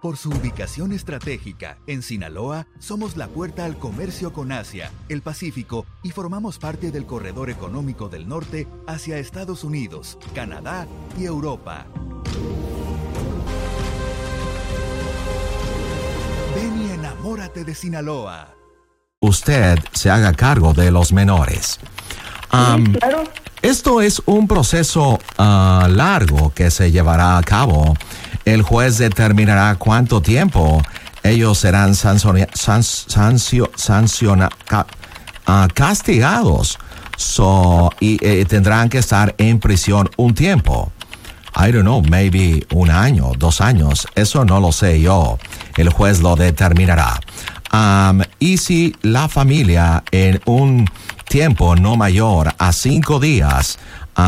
Por su ubicación estratégica, en Sinaloa, somos la puerta al comercio con Asia, el Pacífico y formamos parte del corredor económico del norte hacia Estados Unidos, Canadá y Europa. Ven y enamórate de Sinaloa. Usted se haga cargo de los menores. Claro. Esto es un proceso largo que se llevará a cabo. El juez determinará cuánto tiempo ellos serán castigados y tendrán que estar en prisión un tiempo. I don't know, maybe 1 año, 2 años, eso no lo sé yo. El juez lo determinará. Y si la familia en un tiempo no mayor a 5 días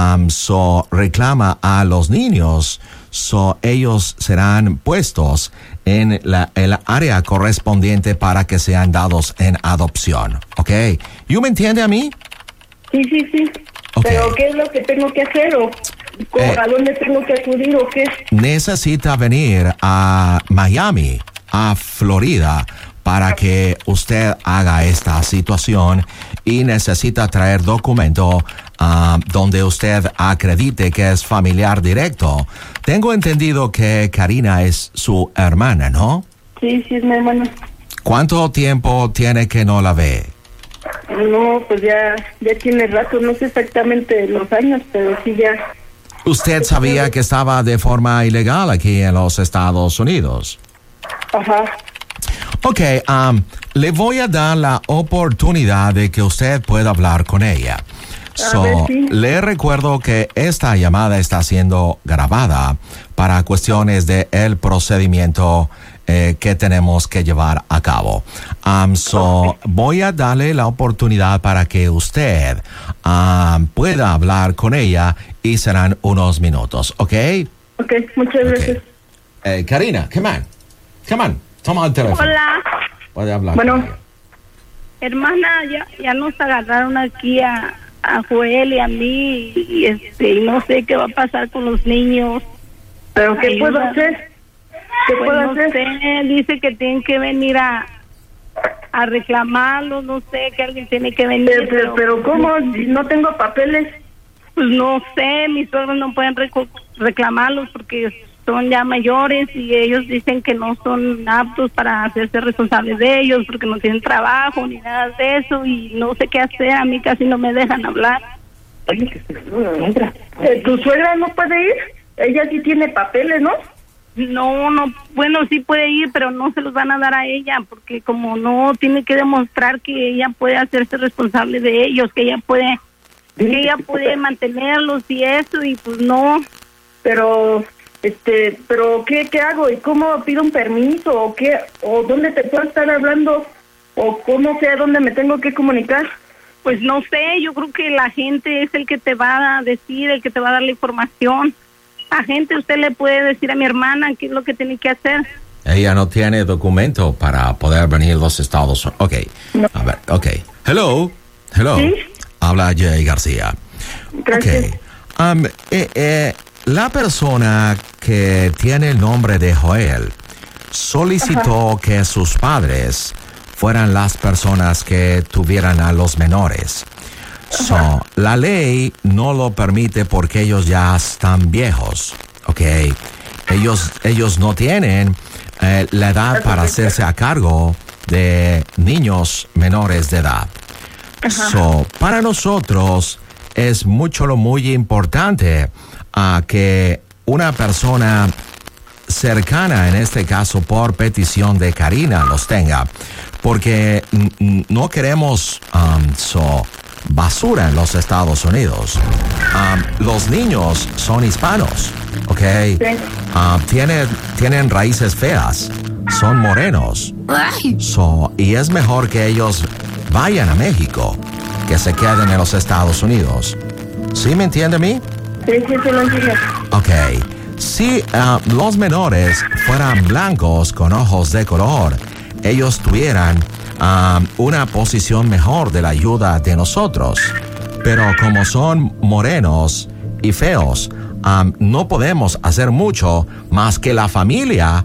reclama a los niños, ellos serán puestos en el área correspondiente para que sean dados en adopción. ¿Ok? ¿You me entiende a mí? Sí. Okay. ¿Pero qué es lo que tengo que hacer o a dónde tengo que acudir o qué? Necesita venir a Miami, a Florida, para que usted haga esta situación y necesita traer documento donde usted acredite que es familiar directo. Tengo entendido que Karina es su hermana, ¿no? Sí, es mi hermana. ¿Cuánto tiempo tiene que no la ve? No, pues ya tiene rato, no sé exactamente los años, pero sí ya. ¿Usted sabía que estaba de forma ilegal aquí en los Estados Unidos? Ajá. Ok, le voy a dar la oportunidad de que usted pueda hablar con ella. Le recuerdo que esta llamada está siendo grabada para cuestiones de el procedimiento que tenemos que llevar a cabo. Voy a darle la oportunidad para que usted pueda hablar con ella y serán unos minutos, ¿ok? Ok, muchas gracias. Karina, come on. Toma el teléfono. Hola. Puede hablar. Bueno. Hermana, ya nos agarraron aquí a Joel y a mí y no sé qué va a pasar con los niños. ¿Pero qué puedo hacer? ¿Qué puedo hacer? Sé, dice que tienen que venir a reclamarlos, no sé, que alguien tiene que venir. Pero ¿cómo? No tengo papeles. Pues no sé, mis suegros no pueden reclamarlos porque son ya mayores y ellos dicen que no son aptos para hacerse responsables de ellos porque no tienen trabajo ni nada de eso y no sé qué hacer, a mí casi no me dejan hablar. ¿Tu suegra no puede ir? Ella sí tiene papeles, ¿no? No, bueno, sí puede ir, pero no se los van a dar a ella porque como no tiene que demostrar que ella puede hacerse responsable de ellos, que ella puede mantenerlos y eso y pues no. Pero ¿qué hago? ¿Y cómo pido un permiso? ¿O qué? ¿O dónde te puedo estar hablando? ¿O cómo sé a dónde me tengo que comunicar? Pues no sé, yo creo que la gente es el que te va a decir, el que te va a dar la información. La gente, usted le puede decir a mi hermana qué es lo que tiene que hacer. Ella no tiene documento para poder venir a los Estados Unidos. Ok, no. A ver, ok. Hello. ¿Sí? Habla Jay García. Gracias. Ok. La persona que tiene el nombre de Joel solicitó que sus padres fueran las personas que tuvieran a los menores. La ley no lo permite porque ellos ya están viejos, ¿ok? Ellos no tienen la edad para hacerse a cargo de niños menores de edad. Para nosotros es muy importante que una persona cercana, en este caso por petición de Karina, los tenga, porque no queremos basura en los Estados Unidos. Los niños son hispanos, ¿ok? Tienen raíces feas, son morenos. Y es mejor que ellos vayan a México que se queden en los Estados Unidos. ¿Sí me entiende a mí? Sí, lo entiendo. Ok. Si los menores fueran blancos con ojos de color, ellos tuvieran una posición mejor de la ayuda de nosotros. Pero como son morenos y feos, no podemos hacer mucho más que la familia